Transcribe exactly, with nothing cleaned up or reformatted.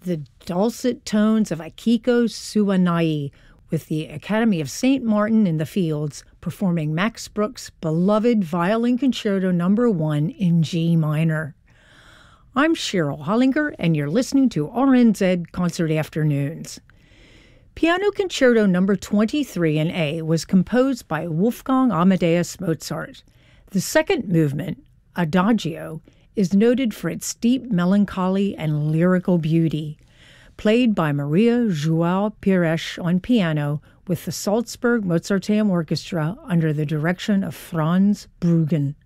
the dulcet tones of Akiko Suwanai, with the Academy of Saint Martin in the Fields performing Max Bruch's beloved Violin Concerto Number One in G minor. I'm Cheryl Hollinger, and you're listening to R N Z Concert Afternoons. Piano Concerto Number twenty-three in A was composed by Wolfgang Amadeus Mozart. The second movement, Adagio, is noted for its deep melancholy and lyrical beauty, played by Maria João Pires on piano with the Salzburg Mozarteum Orchestra under the direction of Franz Bruggen.